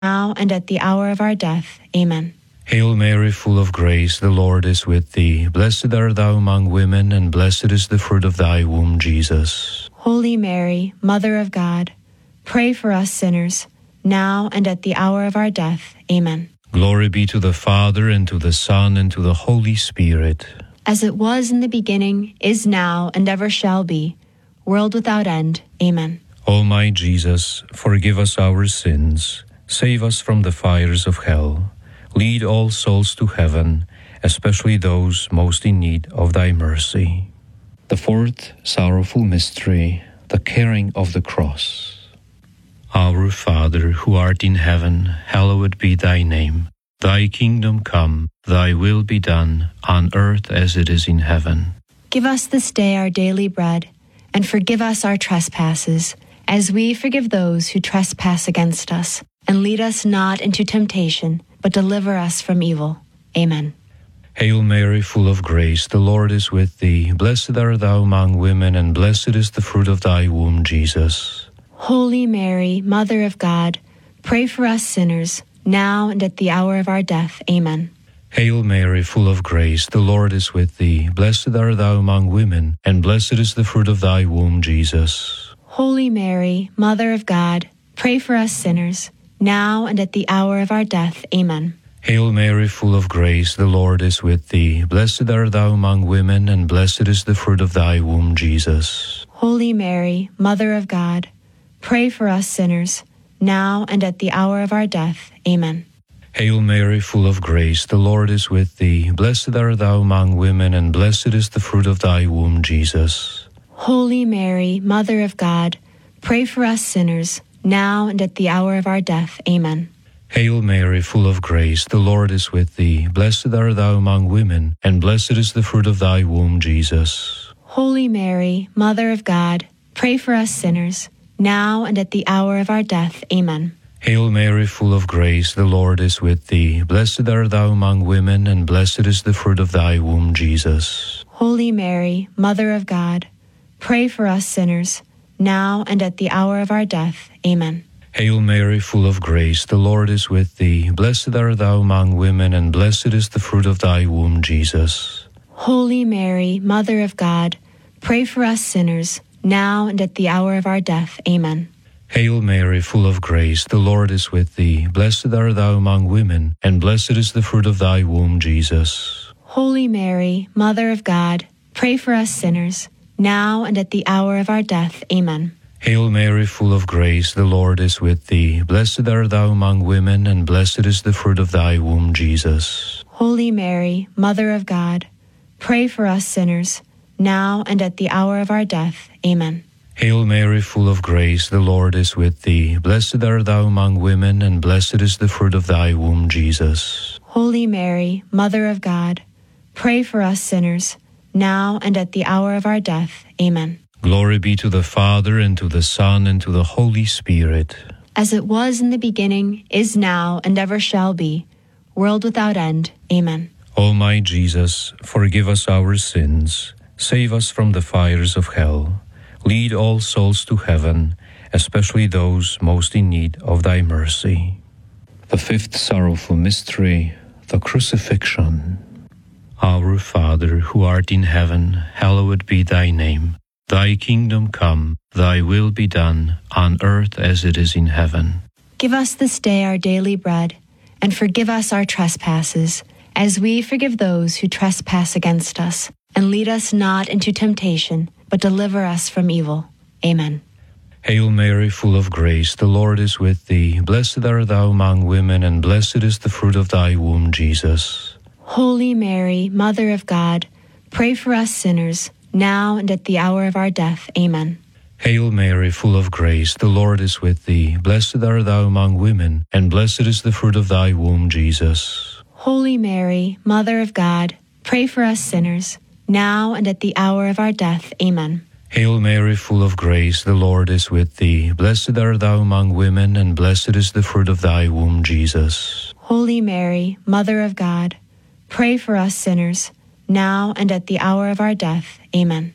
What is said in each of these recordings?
now and at the hour of our death. Amen. Hail Mary, full of grace, the Lord is with thee. Blessed art thou among women, and blessed is the fruit of thy womb, Jesus. Holy Mary, Mother of God, pray for us sinners, now and at the hour of our death. Amen. Glory be to the Father, and to the Son, and to the Holy Spirit. As it was in the beginning, is now, and ever shall be, world without end. Amen. O my Jesus, forgive us our sins, save us from the fires of hell, lead all souls to heaven, especially those most in need of thy mercy. The fourth sorrowful mystery, the carrying of the cross. Our Father, who art in heaven, hallowed be thy name. Thy kingdom come, thy will be done, on earth as it is in heaven. Give us this day our daily bread, and forgive us our trespasses, as we forgive those who trespass against us. And lead us not into temptation, but deliver us from evil. Amen. Hail Mary, full of grace, the Lord is with thee. Blessed art thou among women, and blessed is the fruit of thy womb, Jesus. Holy Mary, Mother of God, pray for us sinners, now and at the hour of our death. Amen. Hail Mary, full of grace, the Lord is with thee. Blessed art thou among women, and blessed is the fruit of thy womb, Jesus. Holy Mary, Mother of God, pray for us sinners, now and at the hour of our death. Amen. Hail Mary, full of grace, the Lord is with thee. Blessed art thou among women, and blessed is the fruit of thy womb, Jesus. Holy Mary, Mother of God, pray for us sinners, now and at the hour of our death. Amen. Hail Mary, full of grace, the Lord is with thee. Blessed art thou among women, and blessed is the fruit of thy womb, Jesus. Holy Mary, Mother of God, pray for us sinners, now and at the hour of our death. Amen. Hail Mary, full of grace, the Lord is with thee. Blessed art thou among women, and blessed is the fruit of thy womb, Jesus. Holy Mary, Mother of God, pray for us sinners, now and at the hour of our death. Amen. Hail Mary, full of grace, the Lord is with thee. Blessed art thou among women, and blessed is the fruit of thy womb, Jesus. Holy Mary, Mother of God, pray for us sinners, now and at the hour of our death. Amen. Hail Mary, full of grace, the Lord is with thee. Blessed art thou among women, and blessed is the fruit of thy womb, Jesus. Holy Mary, Mother of God, pray for us sinners, now and at the hour of our death. Amen. Hail Mary, full of grace, the Lord is with thee. Blessed art thou among women, and blessed is the fruit of thy womb, Jesus. Holy Mary, Mother of God, pray for us sinners, now and at the hour of our death. Amen. Hail Mary, full of grace, the Lord is with thee. Blessed art thou among women, and blessed is the fruit of thy womb, Jesus. Holy Mary, Mother of God, pray for us sinners, now and at the hour of our death. Amen. Hail Mary, full of grace, the Lord is with thee. Blessed art thou among women, and blessed is the fruit of thy womb, Jesus. Holy Mary, Mother of God, pray for us sinners, now and at the hour of our death. Amen. Glory be to the Father, and to the Son, and to the Holy Spirit. As it was in the beginning, is now, and ever shall be, world without end. Amen. O my Jesus, forgive us our sins, save us from the fires of hell, lead all souls to heaven, especially those most in need of thy mercy. The fifth sorrowful mystery, the crucifixion. Our Father, who art in heaven, hallowed be thy name. Thy kingdom come, thy will be done, on earth as it is in heaven. Give us this day our daily bread, and forgive us our trespasses, as we forgive those who trespass against us. And lead us not into temptation, but deliver us from evil. Amen. Hail Mary, full of grace, the Lord is with thee. Blessed art thou among women, and blessed is the fruit of thy womb, Jesus. Holy Mary, Mother of God, pray for us sinners, now and at the hour of our death. Amen. Hail Mary, full of grace, the Lord is with thee. Blessed art thou among women, and blessed is the fruit of thy womb, Jesus. Holy Mary, Mother of God, pray for us sinners, now and at the hour of our death. Amen. Hail Mary, full of grace, the Lord is with thee. Blessed art thou among women, and blessed is the fruit of thy womb, Jesus. Holy Mary, Mother of God, pray for us sinners, now and at the hour of our death. Amen.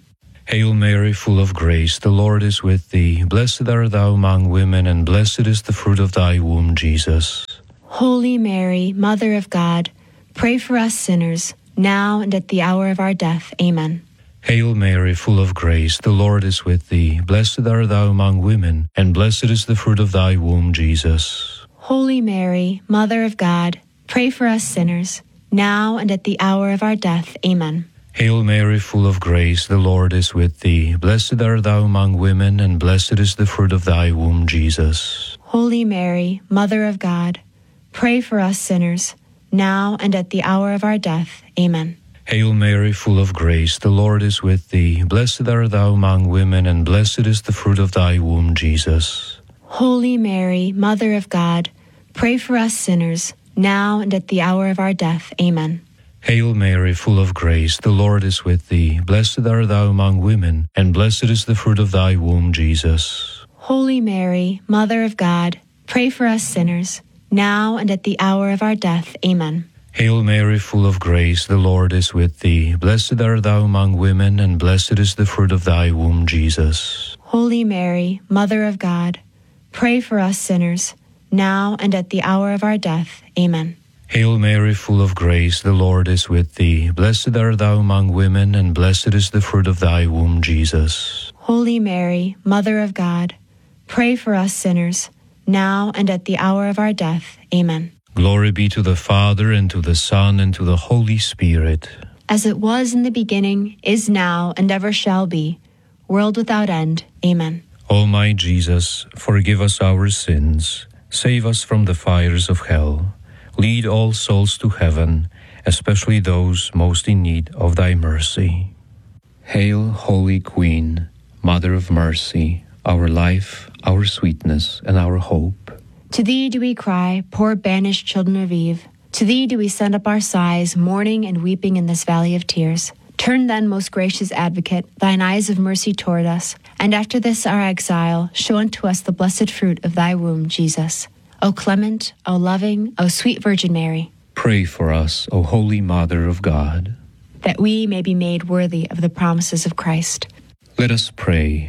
Hail Mary, full of grace, the Lord is with thee. Blessed art thou among women, and blessed is the fruit of thy womb, Jesus. Holy Mary, Mother of God, pray for us sinners, now and at the hour of our death. Amen. Hail Mary, full of grace, the Lord is with thee. Blessed art thou among women, and blessed is the fruit of thy womb, Jesus. Holy Mary, Mother of God, pray for us sinners, now and at the hour of our death. Amen. Hail Mary, full of grace, the Lord is with thee. Blessed art thou among women, and blessed is the fruit of thy womb, Jesus. Holy Mary, Mother of God, pray for us sinners, now and at the hour of our death. Amen. Hail Mary, full of grace, the Lord is with thee. Blessed art thou among women, and blessed is the fruit of thy womb, Jesus. Holy Mary, Mother of God, pray for us sinners, now and at the hour of our death. Amen. Hail Mary, full of grace, the Lord is with thee. Blessed art thou among women, and blessed is the fruit of thy womb, Jesus. Holy Mary, Mother of God, pray for us sinners, now and at the hour of our death. Amen. Hail Mary, full of grace, the Lord is with thee. Blessed art thou among women, and blessed is the fruit of thy womb, Jesus. Holy Mary, Mother of God, pray for us sinners, now and at the hour of our death. Amen. Hail Mary, full of grace, the Lord is with thee. Blessed art thou among women, and blessed is the fruit of thy womb, Jesus. Holy Mary, Mother of God, pray for us sinners, now and at the hour of our death. Amen. Glory be to the Father, and to the Son, and to the Holy Spirit. As it was in the beginning, is now, and ever shall be, world without end. Amen. O my Jesus, forgive us our sins, save us from the fires of hell, lead all souls to heaven, especially those most in need of thy mercy. Hail, Holy Queen, Mother of Mercy, our life, our sweetness, and our hope. To thee do we cry, poor banished children of Eve. To thee do we send up our sighs, mourning and weeping in this valley of tears. Turn then, most gracious Advocate, thine eyes of mercy toward us, and after this our exile, show unto us the blessed fruit of thy womb, Jesus. O clement, O loving, O sweet Virgin Mary, Pray for us, O Holy Mother of God, that we may be made worthy of the promises of Christ. Let us pray.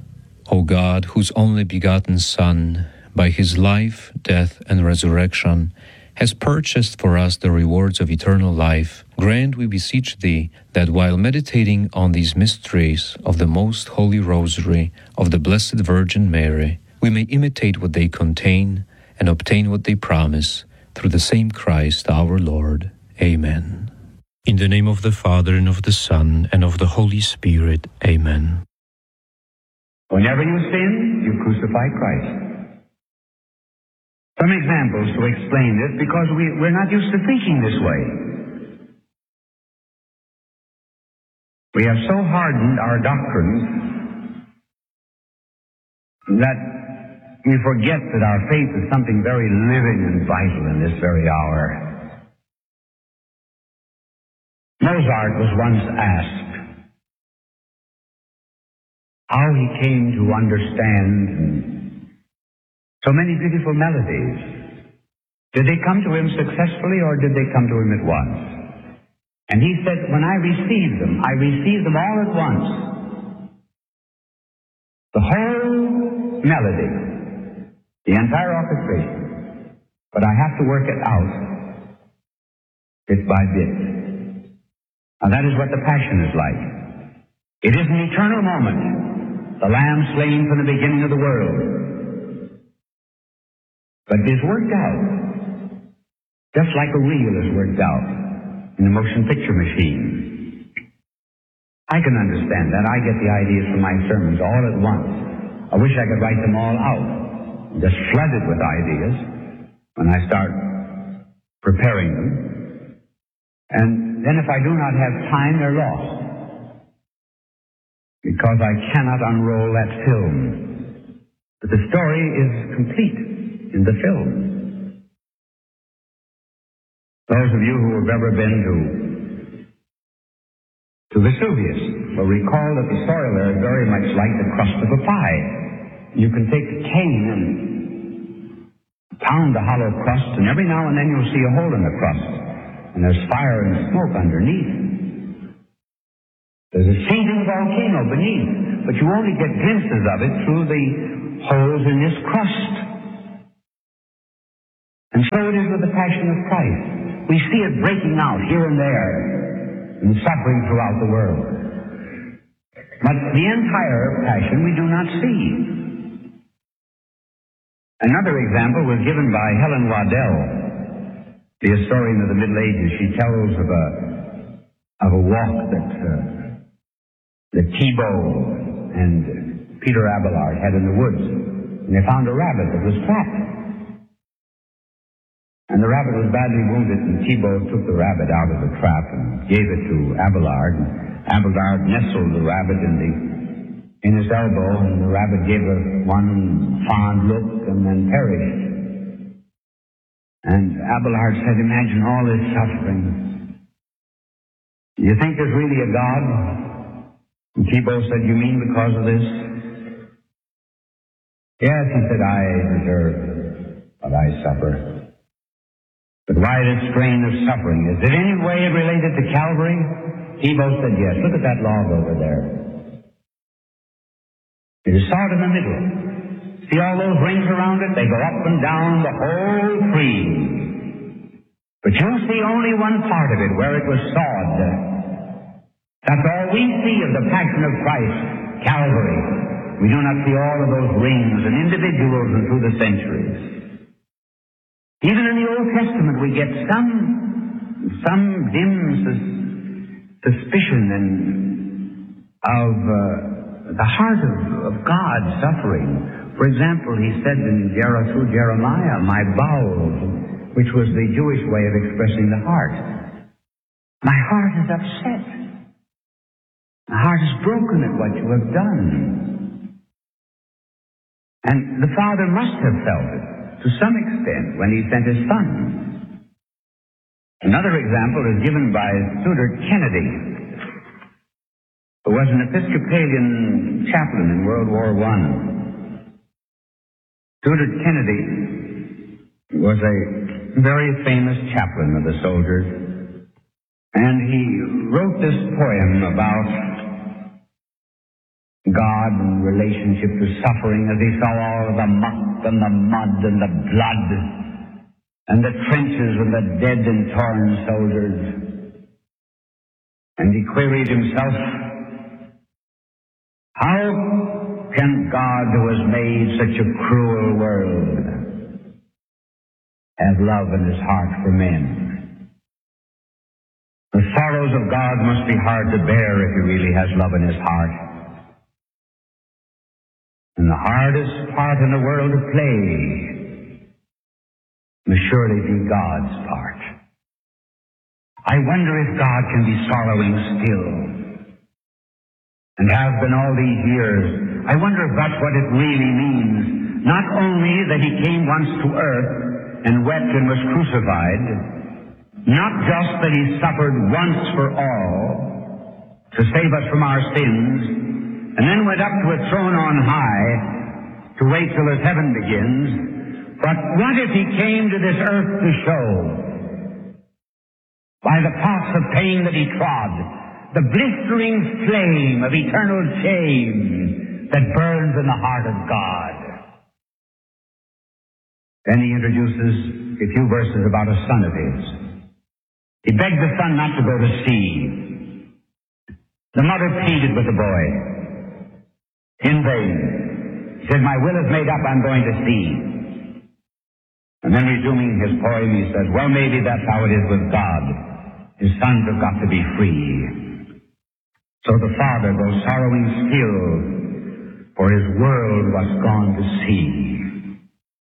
O God, whose only begotten Son, by his life, death, and resurrection, has purchased for us the rewards of eternal life, grant, we beseech thee, that while meditating on these mysteries of the most holy Rosary of the Blessed Virgin Mary, we may imitate what they contain and obtain what they promise, through the same Christ our Lord. Amen. In the name of the Father, and of the Son, and of the Holy Spirit. Amen. Whenever you sin, you crucify Christ. Some examples to explain this, because we're not used to thinking this way. We have so hardened our doctrines that we forget that our faith is something very living and vital in this very hour. Mozart was once asked how he came to understand so many beautiful melodies. Did they come to him successfully, or did they come to him at once? And he said, when I received them all at once. The whole melody, the entire orchestration. But I have to work it out bit by bit. Now that is what the Passion is like. It is an eternal moment, the Lamb slain from the beginning of the world. But it is worked out, just like a reel is worked out in a motion picture machine. I can understand that. I get the ideas from my sermons all at once. I wish I could write them all out. I'm just flooded with ideas when I start preparing them. And then if I do not have time, they're lost, because I cannot unroll that film. But the story is complete in the film. Those of you who have ever been to Vesuvius will recall that the soil there is very much like the crust of a pie. You can take a cane and pound the hollow crust, and every now and then you'll see a hole in the crust, and there's fire and smoke underneath. There's a seething volcano beneath, but you only get glimpses of it through the holes in this crust. And so it is with the Passion of Christ. We see it breaking out here and there and suffering throughout the world. But the entire Passion we do not see. Another example was given by Helen Waddell, the historian of the Middle Ages. She tells of a walk that Thibaut and Peter Abelard had in the woods, and they found a rabbit that was trapped. And the rabbit was badly wounded, and Thibaut took the rabbit out of the trap and gave it to Abelard. And Abelard nestled the rabbit in his elbow, and the rabbit gave one fond look and then perished. And Abelard said, "Imagine all this suffering. Do you think there's really a God?" And Thibaut said, "You mean because of this?" "Yes," he said, "I deserve what I suffer. But why this strain of suffering? Is it any way related to Calvary?" Thibaut said, "Yes. Look at that log over there. It is sawed in the middle. See all those rings around it? They go up and down the whole tree. But you see only one part of it where it was sawed. That's all we see of the Passion of Christ, Calvary. We do not see all of those rings and individuals and through the centuries. Even in the Old Testament we get some dim suspicion of the heart of God suffering. For example, he said through Jeremiah, "My bowels," which was the Jewish way of expressing the heart. "My heart is upset. My heart is broken at what you have done." And the Father must have felt it to some extent when he sent his Son. Another example is given by Stuart Kennedy, who was an Episcopalian chaplain in World War I. Stuart Kennedy was a very famous chaplain of the soldiers, and he wrote this poem about God in relationship to suffering as he saw all of the muck and the mud and the blood and the trenches and the dead and torn soldiers. And he queried himself, how can God, who has made such a cruel world, have love in his heart for men? The sorrows of God must be hard to bear if he really has love in his heart. And the hardest part in the world to play must surely be God's part. I wonder if God can be sorrowing still, and has been all these years. I wonder if that's what it really means. Not only that he came once to earth and wept and was crucified, not just that he suffered once for all to save us from our sins, and then went up to a throne on high to wait till his heaven begins. But what if he came to this earth to show, by the paths of pain that he trod, the blistering flame of eternal shame that burns in the heart of God? Then he introduces a few verses about a son of his. He begged the son not to go to sea. The mother pleaded with the boy. In vain. He said, "My will is made up, I'm going to sea." And then resuming his poem, he says, "Well, maybe that's how it is with God. His sons have got to be free." So the father goes sorrowing still, for his world was gone to sea.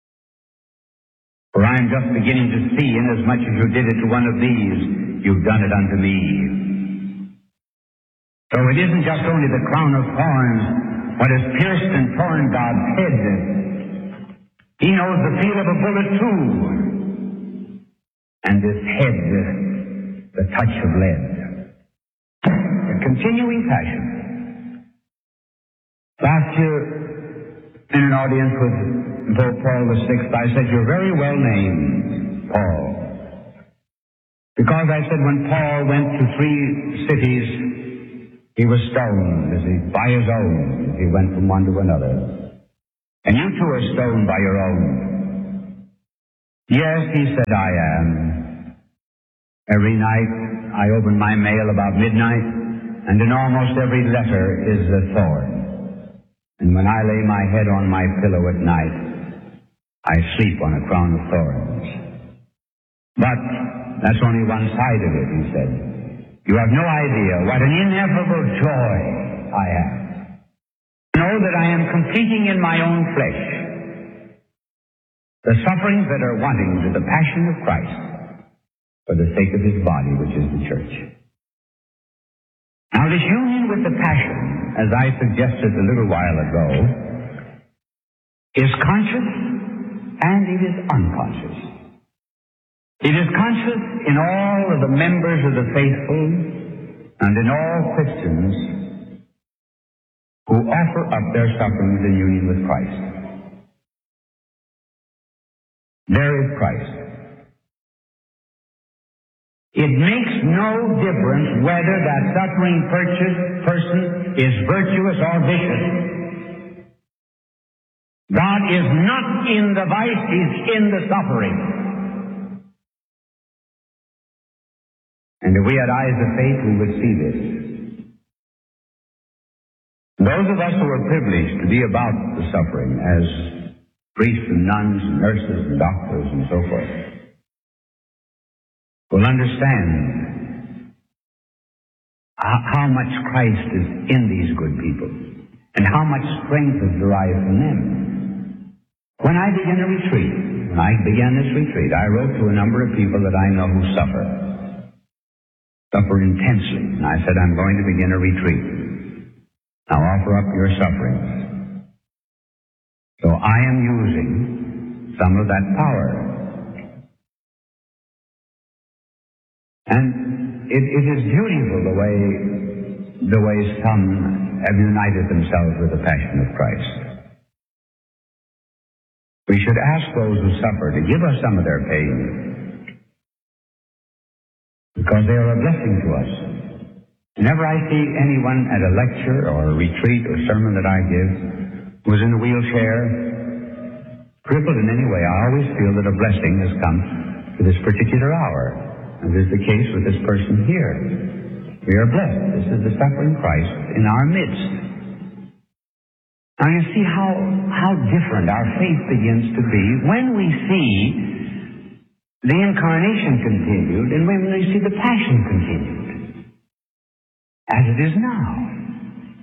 For I'm just beginning to see, inasmuch as you did it to one of these, you've done it unto me. So it isn't just only the crown of thorns what has pierced and torn God's head. He knows the feel of a bullet too, and this head, the touch of lead. A continuing passion. Last year, in an audience with Pope Paul VI, I said, "You're very well named, Paul." Because I said when Paul went to 3 cities He was stoned by his own as he went from one to another. And you too are stoned by your own. Yes, he said, I am. Every night I open my mail about midnight, and in almost every letter is a thorn. And when I lay my head on my pillow at night, I sleep on a crown of thorns. But that's only one side of it, he said. You have no idea what an ineffable joy I have. Know that I am completing in my own flesh the sufferings that are wanting to the passion of Christ for the sake of his body, which is the church. Now, this union with the passion, as I suggested a little while ago, is conscious and it is unconscious. It is conscious in all of the members of the faithful and in all Christians who offer up their sufferings in union with Christ. There is Christ. It makes no difference whether that suffering person is virtuous or vicious. God is not in the vice, he's in the suffering. And if we had eyes of faith, we would see this. Those of us who are privileged to be about the suffering as priests and nuns and nurses and doctors and so forth will understand how much Christ is in these good people and how much strength is derived from them. When I began this retreat, I wrote to a number of people that I know who suffer intensely. And I said, I'm going to begin a retreat. Now offer up your sufferings. So I am using some of that power. And it is beautiful the way some have united themselves with the passion of Christ. We should ask those who suffer to give us some of their pain, because they are a blessing to us. Whenever I see anyone at a lecture or a retreat or sermon that I give who is in a wheelchair, crippled in any way, I always feel that a blessing has come to this particular hour. And this is the case with this person here. We are blessed. This is the suffering Christ in our midst. Now you see how different our faith begins to be when we see the incarnation continued and when we see the passion continued, as it is now.